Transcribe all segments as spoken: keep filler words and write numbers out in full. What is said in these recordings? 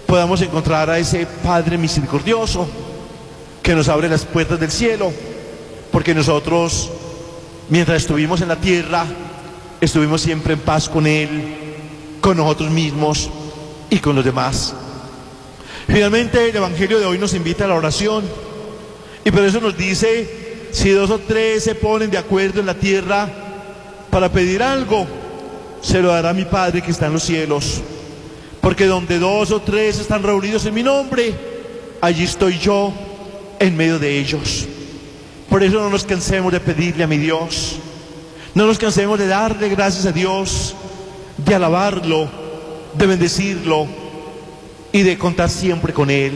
podamos encontrar a ese Padre misericordioso que nos abre las puertas del cielo, porque nosotros, mientras estuvimos en la tierra, estuvimos siempre en paz con Él, con nosotros mismos y con los demás. Finalmente, el Evangelio de hoy nos invita a la oración, y por eso nos dice: si dos o tres se ponen de acuerdo en la tierra para pedir algo, se lo dará mi Padre que está en los cielos. Porque donde dos o tres están reunidos en mi nombre, allí estoy yo en medio de ellos. Por eso no nos cansemos de pedirle a mi Dios, no nos cansemos de darle gracias a Dios, de alabarlo, de bendecirlo y de contar siempre con Él.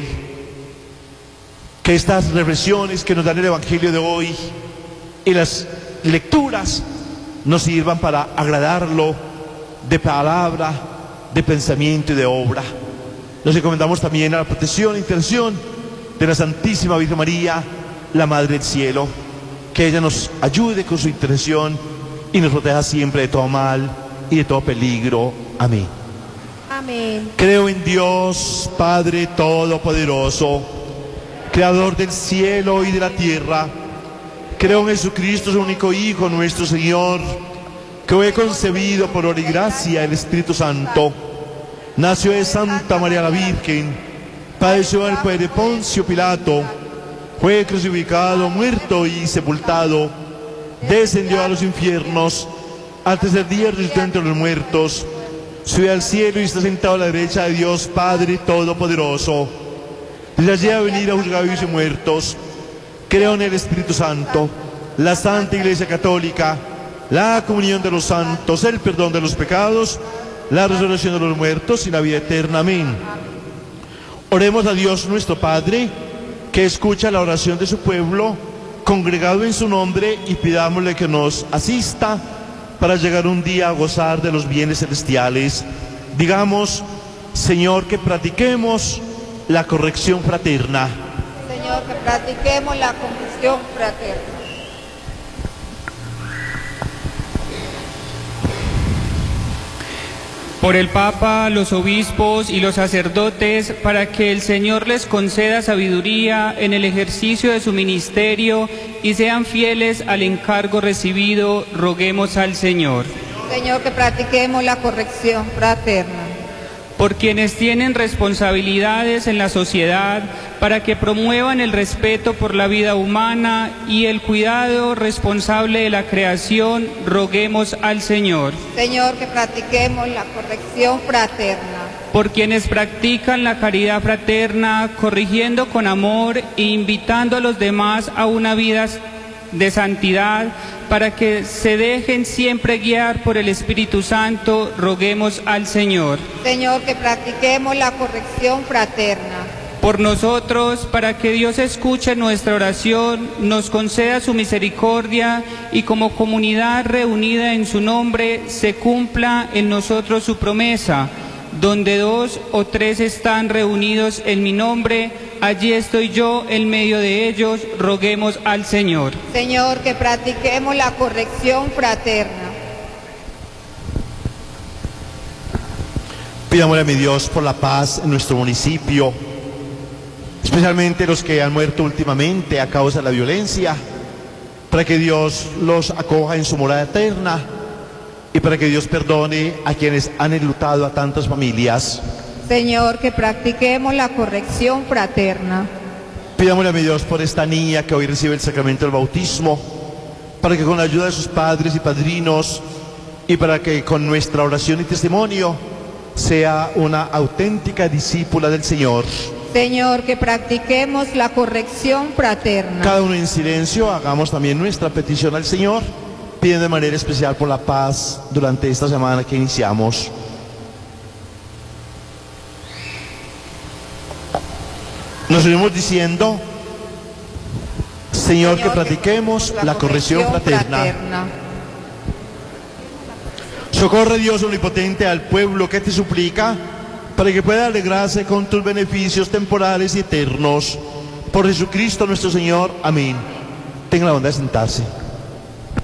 Que estas reflexiones que nos dan el Evangelio de hoy y las lecturas nos sirvan para agradarlo de palabra, de pensamiento y de obra. Nos encomendamos también a la protección e intercesión de la Santísima Virgen María, la Madre del Cielo, que ella nos ayude con su intercesión y nos proteja siempre de todo mal y de todo peligro. Amén. Amén. Creo en Dios, Padre Todopoderoso, Creador del cielo y de la tierra. Creo en Jesucristo, su único Hijo, nuestro Señor, que fue concebido por obra y gracia del Espíritu Santo. Nació de Santa María la Virgen, padeció al poder de Poncio Pilato, fue crucificado, muerto y sepultado, descendió a los infiernos, al tercer día resucitó entre los muertos, subió al cielo y está sentado a la derecha de Dios Padre Todopoderoso. Desde allí a venir a juzgar vivos y muertos. Creo en el Espíritu Santo, la Santa Iglesia Católica, la comunión de los santos, el perdón de los pecados, la resurrección de los muertos y la vida eterna. Amén. Oremos a Dios nuestro Padre, que escucha la oración de su pueblo, congregado en su nombre, y pidámosle que nos asista para llegar un día a gozar de los bienes celestiales. Digamos: Señor, que practiquemos la corrección fraterna. Señor, que practiquemos la confesión fraterna. Por el Papa, los obispos y los sacerdotes, para que el Señor les conceda sabiduría en el ejercicio de su ministerio y sean fieles al encargo recibido, roguemos al Señor. Señor, que practiquemos la corrección fraterna. Por quienes tienen responsabilidades en la sociedad, para que promuevan el respeto por la vida humana y el cuidado responsable de la creación, roguemos al Señor. Señor, que practiquemos la corrección fraterna. Por quienes practican la caridad fraterna, corrigiendo con amor e invitando a los demás a una vida de santidad, para que se dejen siempre guiar por el Espíritu Santo, roguemos al Señor. Señor, que practiquemos la corrección fraterna. Por nosotros, para que Dios escuche nuestra oración, nos conceda su misericordia y como comunidad reunida en su nombre, se cumpla en nosotros su promesa. Donde dos o tres están reunidos en mi nombre, allí estoy yo en medio de ellos, roguemos al Señor. Señor, que practiquemos la corrección fraterna. Pidámosle a mi Dios por la paz en nuestro municipio, especialmente los que han muerto últimamente a causa de la violencia, para que Dios los acoja en su morada eterna y para que Dios perdone a quienes han enlutado a tantas familias. Señor, que practiquemos la corrección fraterna. Pidámosle a mi Dios por esta niña que hoy recibe el sacramento del bautismo, para que con la ayuda de sus padres y padrinos y para que con nuestra oración y testimonio sea una auténtica discípula del Señor. Señor, que practiquemos la corrección fraterna. Cada uno en silencio hagamos también nuestra petición al Señor, pidiendo de manera especial por la paz durante esta semana que iniciamos. Nos iremos diciendo: Señor, que practiquemos la corrección fraterna. Socorre, Dios omnipotente, al pueblo que te suplica, para que pueda alegrarse con tus beneficios temporales y eternos. Por Jesucristo nuestro Señor. Amén. Tenga la bondad de sentarse.